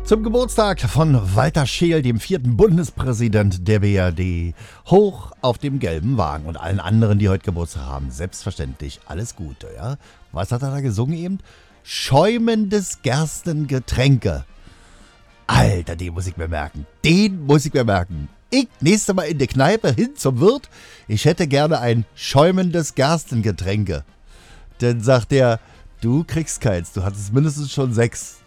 Zum Geburtstag von Walter Scheel, dem 4. Bundespräsident der BRD, hoch auf dem gelben Wagen und allen anderen, die heute Geburtstag haben. Selbstverständlich alles Gute, ja? Was hat er da gesungen eben? Schäumendes Gerstengetränke. Alter, den muss ich mir merken. Ich, nächstes Mal in der Kneipe hin zum Wirt, ich hätte gerne ein schäumendes Gerstengetränke. Dann sagt er, du kriegst keins, du hattest mindestens schon 6.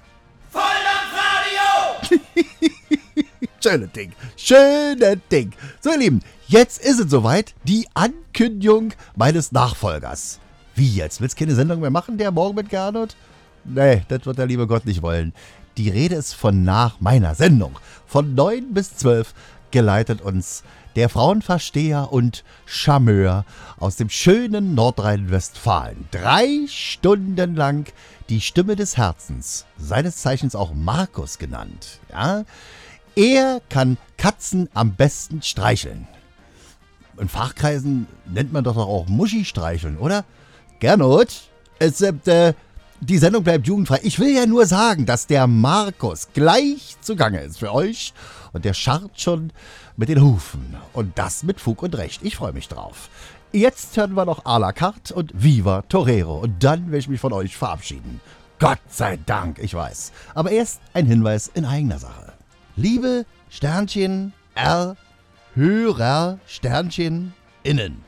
Schönes Ding. So, ihr Lieben, jetzt ist es soweit, die Ankündigung meines Nachfolgers. Wie jetzt? Willst du keine Sendung mehr machen, der Morgen mit Gernot? Nee, das wird der liebe Gott nicht wollen. Die Rede ist von nach meiner Sendung. Von 9 bis 12 geleitet uns der Frauenversteher und Charmeur aus dem schönen Nordrhein-Westfalen. 3 Stunden lang die Stimme des Herzens, seines Zeichens auch Markus genannt. Ja? Er kann Katzen am besten streicheln. In Fachkreisen nennt man doch auch Muschi streicheln, oder? Gernot, die Sendung bleibt jugendfrei. Ich will ja nur sagen, dass der Markus gleich zugange ist für euch. Und der scharrt schon mit den Hufen. Und das mit Fug und Recht. Ich freue mich drauf. Jetzt hören wir noch à la carte und Viva Torero. Und dann werde ich mich von euch verabschieden. Gott sei Dank, ich weiß. Aber erst ein Hinweis in eigener Sache. Liebe Sternchen R, Hörer Sternchen innen.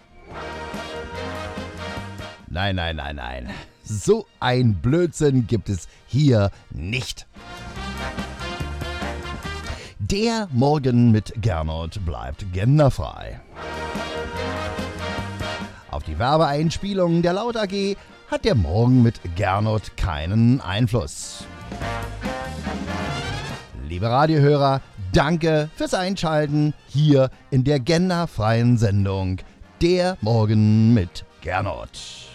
Nein. So ein Blödsinn gibt es hier nicht. Der Morgen mit Gernot bleibt genderfrei. Auf die Werbeeinspielungen der Laut AG hat der Morgen mit Gernot keinen Einfluss. Liebe Radiohörer, danke fürs Einschalten hier in der genderfreien Sendung Der Morgen mit Gernot.